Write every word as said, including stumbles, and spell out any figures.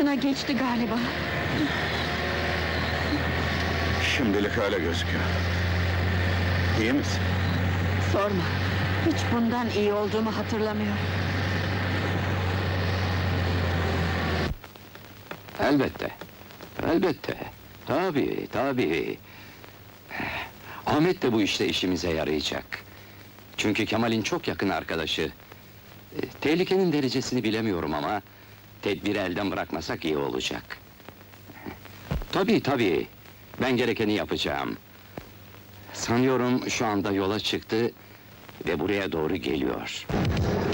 başına geçti galiba. Şimdilik öyle gözüküyor. İyi misin? Sorma, hiç bundan iyi olduğumu hatırlamıyorum. Elbette, elbette. Tabii, tabii. Ahmet de bu işte işimize yarayacak. Çünkü Kemal'in çok yakın arkadaşı. E, Tehlikenin derecesini bilemiyorum ama... ...tedbiri elden bırakmasak iyi olacak. Tabii, tabii. Ben gerekeni yapacağım. Sanıyorum şu anda yola çıktı... ...ve buraya doğru geliyor.